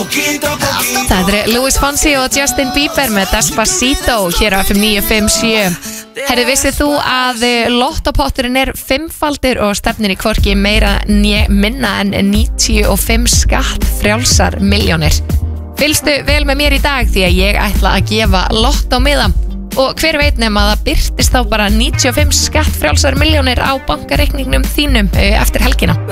Það Luis Fonsi og Justin Bieber með Despacito hér á FM 957. Herri, vissið þú að lottopotturinn er 5-faldur og stefnir í hvorki meira minna en 95 skattfrjálsar milljónir. Fylgstu vel með mér í dag því að ég ætla að gefa lottómiða. Og hver veit nema að það birtist þá bara 95 skattfrjálsar milljónir á bankareikningnum þínum eftir helgina.